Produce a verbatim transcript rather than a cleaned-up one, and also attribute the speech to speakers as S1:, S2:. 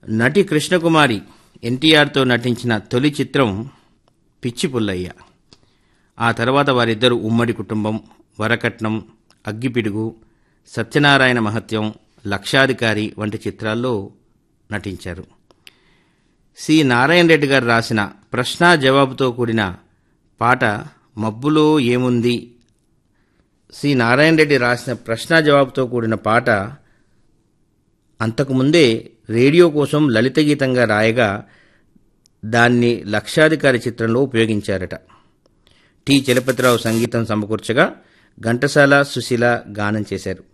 S1: నటి కృష్ణకుమారి ఎన్టీఆర్తో నటించిన తొలి చిత్రం పిచ్చి పుల్లయ్య. ఆ తర్వాత వారిద్దరూ ఉమ్మడి కుటుంబం, వరకట్నం, అగ్గిపిడుగు, సత్యనారాయణ మహత్యం, లక్షాధికారి వంటి చిత్రాల్లో నటించారు. సి నారాయణ రెడ్డి గారు రాసిన ప్రశ్న జవాబుతో కూడిన పాట మబ్బులో ఏముంది. సి నారాయణ రెడ్డి రాసిన ప్రశ్న జవాబుతో కూడిన పాట అంతకుముందే రేడియో కోసం లలిత గీతంగా రాయగా దాన్ని లక్షాధికారి చిత్రంలో ఉపయోగించారట. టి చలపతిరావు సంగీతం సమకూర్చగా ఘంటసాల, సుశీల గానం చేశారు.